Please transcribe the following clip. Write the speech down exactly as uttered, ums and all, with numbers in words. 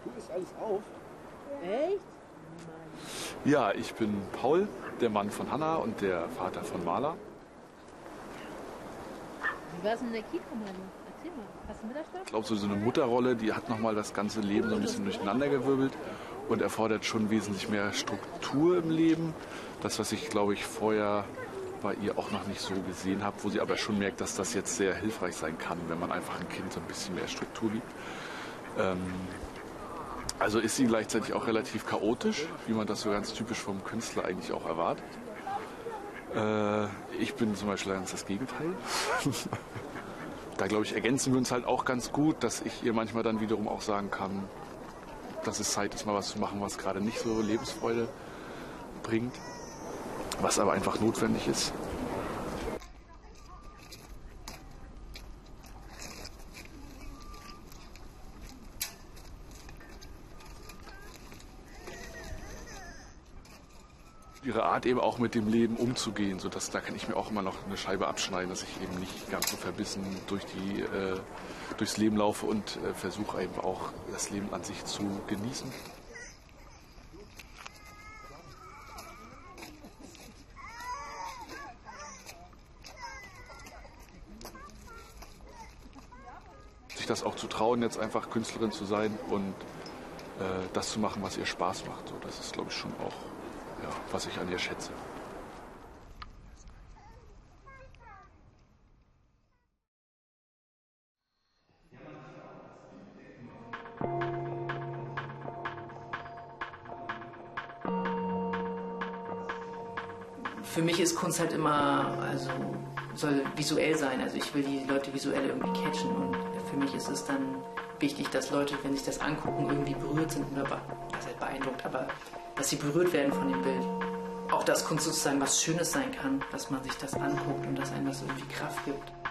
Du isst alles auf? Echt? Ja, ich bin Paul, der Mann von Hanna und der Vater von Marla. Wie war es in der Kita, Mann? Erzähl mal, hast du Mittagsschlaf? Ich glaube, so eine Mutterrolle, die hat nochmal das ganze Leben so ein bisschen durcheinandergewirbelt und erfordert schon wesentlich mehr Struktur im Leben. Das, was ich, glaube ich, vorher bei ihr auch noch nicht so gesehen habe, wo sie aber schon merkt, dass das jetzt sehr hilfreich sein kann, wenn man einfach ein Kind so ein bisschen mehr Struktur gibt. Ähm, also ist sie gleichzeitig auch relativ chaotisch, wie man das so ganz typisch vom Künstler eigentlich auch erwartet. Äh, ich bin zum Beispiel ganz das Gegenteil. Da, glaube ich, ergänzen wir uns halt auch ganz gut, dass ich ihr manchmal dann wiederum auch sagen kann, dass es Zeit ist, mal was zu machen, was gerade nicht so Lebensfreude bringt, was aber einfach notwendig ist. Ihre Art eben auch mit dem Leben umzugehen, sodass da kann ich mir auch immer noch eine Scheibe abschneiden, dass ich eben nicht ganz so verbissen durch die, äh, durchs Leben laufe und äh, versuche eben auch das Leben an sich zu genießen. Sich das auch zu trauen, jetzt einfach Künstlerin zu sein und äh, das zu machen, was ihr Spaß macht. So, das ist, glaube ich, schon auch, ja, was ich an ihr schätze. Für mich ist Kunst halt immer, also soll visuell sein. Also ich will die Leute visuell irgendwie catchen und für mich ist es dann wichtig, dass Leute, wenn sich das angucken, irgendwie berührt sind oder das heißt beeindruckt, aber dass sie berührt werden von dem Bild. Auch dass Kunst sozusagen was Schönes sein kann, dass man sich das anguckt und dass einem das irgendwie Kraft gibt.